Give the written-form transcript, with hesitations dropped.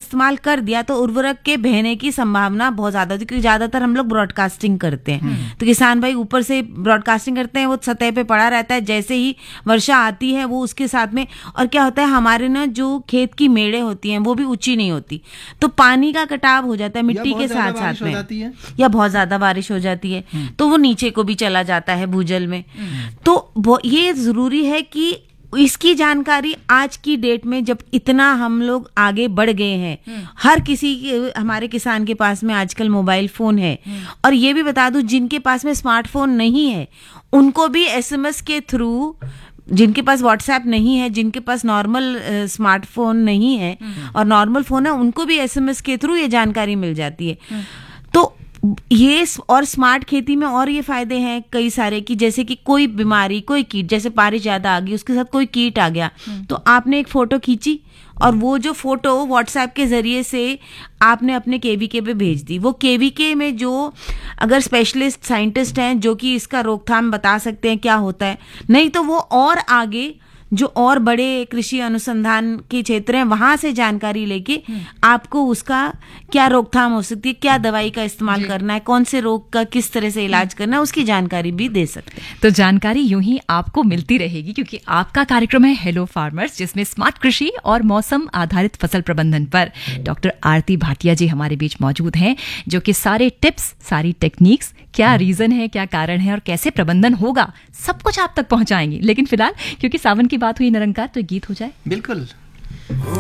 इस्तेमाल कर दिया तो उर्वरक के बहने की संभावना बहुत ज्यादा होती है, क्योंकि ज्यादातर हम लोग ब्रॉडकास्टिंग करते हैं। तो किसान भाई ऊपर से ब्रॉडकास्टिंग करते हैं, वो सतह पे पड़ा रहता है, जैसे ही वर्षा आती है वो उसके साथ में, और क्या होता है हमारे ना जो खेत की मेड़े होती हैं वो भी ऊंची नहीं होती, तो पानी का कटाव हो जाता है मिट्टी के साथ साथ में, या बहुत ज्यादा बारिश हो जाती है तो वो नीचे को भी चला जाता है भूजल में। तो ये जरूरी है कि इसकी जानकारी आज की डेट में जब इतना हम लोग आगे बढ़ गए हैं, हर किसी हमारे किसान के पास में आजकल मोबाइल फोन है, और ये भी बता दूं जिनके पास में स्मार्टफोन नहीं है उनको भी एसएमएस के थ्रू, जिनके पास व्हाट्सएप नहीं है, जिनके पास नॉर्मल स्मार्टफोन नहीं है और नॉर्मल फोन है, उनको भी एसएमएस के थ्रू ये जानकारी मिल जाती है। तो ये और स्मार्ट खेती में और ये फायदे हैं कई सारे कि जैसे कि कोई बीमारी, कोई कीट, जैसे बारिश ज्यादा आ गई उसके साथ कोई कीट आ गया तो आपने एक फोटो खींची और वो जो फोटो व्हाट्सएप के जरिए से आपने अपने केवीके पे भेज दी। वो केवीके में जो अगर स्पेशलिस्ट साइंटिस्ट हैं जो कि इसका रोकथाम बता सकते हैं क्या होता है, नहीं तो वो और आगे जो और बड़े कृषि अनुसंधान के क्षेत्र हैं वहां से जानकारी लेके आपको उसका क्या रोकथाम हो सकती है, क्या दवाई का इस्तेमाल करना है, कौन से रोग का किस तरह से इलाज करना है, उसकी जानकारी भी दे सकते हैं। तो जानकारी यूं ही आपको मिलती रहेगी क्योंकि आपका कार्यक्रम है हेलो फार्मर्स, जिसमें स्मार्ट कृषि और मौसम आधारित फसल प्रबंधन पर डॉक्टर आरती भाटिया जी हमारे बीच मौजूद हैं, जो कि सारे टिप्स, सारी टेक्निक्स, क्या रीजन है, क्या कारण है और कैसे प्रबंधन होगा, सब कुछ आप तक पहुंचाएंगे। लेकिन फिलहाल क्योंकि सावन की बात हुई निरंकार, तो गीत हो जाए। बिल्कुल।